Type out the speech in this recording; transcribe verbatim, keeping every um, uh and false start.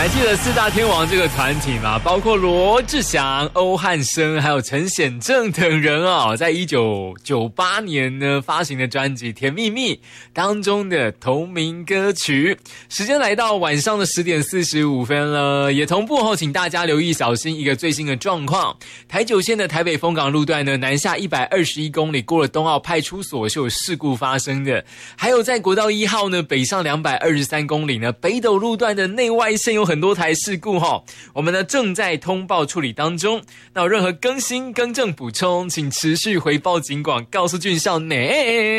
还记得四大天王这个团体吗？包括罗志祥、欧汉声还有陈显正等人哦，在一九九八年呢发行的专辑《甜蜜蜜》当中的同名歌曲。时间来到晚上的十点四十五分了，也同步后请大家留意小心一个最新的状况。台九线的台北丰港路段呢，南下一百二十一公里过了东澳派出所是有事故发生的。还有在国道一号呢，北上两百二十三公里呢，北斗路段的内外线有很多台事故齁，我们呢正在通报处理当中。那有任何更新、更正、补充，请持续回报警广告诉俊孝呢。